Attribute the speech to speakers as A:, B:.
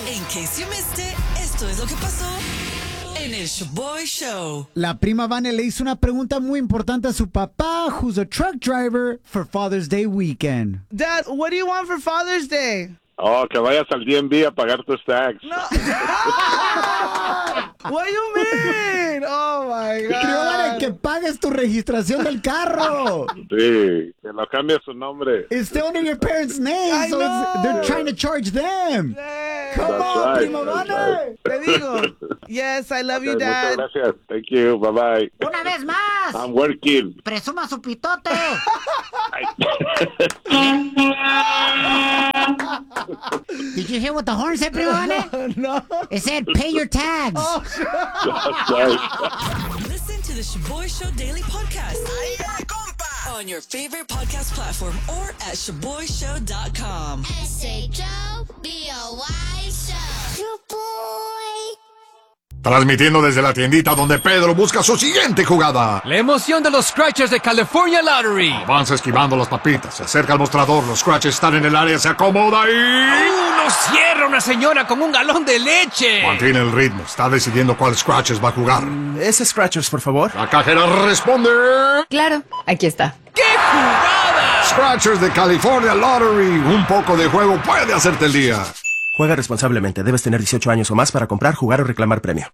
A: In case you missed it, esto es lo que pasó en el Shoboy Show.
B: La prima Vane le hizo una pregunta muy importante a su papá, who's a truck driver, for Father's Day weekend.
C: Dad, what do you want for Father's Day?
D: Oh, que vayas al DMV a pagar tus tax.
C: No. What do you mean? Oh, my God.
B: Prima Vane, que pagues tu registración del carro.
D: Sí, que lo cambie su nombre.
B: It's still under your parents' name, so they're trying to charge them.
C: Hey.
B: Come
D: That's
B: on,
D: right,
B: prima
D: that's
B: Vane.
C: Te digo. Yes, I love you,
D: Okay,
C: Dad.
D: muchas gracias. Thank you. Bye-bye.
E: Una vez más,
D: I'm working.
E: presuma su pitote. Did you hear what the horn said, prima Vane?
C: No.
E: It said, pay your tags.
D: That's right.
A: Listen to the Shoboy Show Daily Podcast on your favorite podcast platform or at ShoboyShow.com.
F: S-H-O-B-O-Y Show. Shoboy.
G: Transmitiendo desde la tiendita donde Pedro busca su siguiente jugada.
H: La emoción de los Scratchers de California Lottery.
G: Avanza esquivando las papitas, se acerca al mostrador, los scratches están en el área, se acomoda y...
H: ¡Nos cierra una señora con un galón de leche!
G: Mantiene el ritmo, está decidiendo cuál scratches va a jugar.
I: Ese Scratchers, por favor.
G: La cajera responde...
J: Claro, aquí está.
H: ¡Qué jugada!
G: Scratchers de California Lottery. Un poco de juego puede hacerte el día.
I: Juega responsablemente. Debes tener 18 años o más para comprar, jugar o reclamar premio.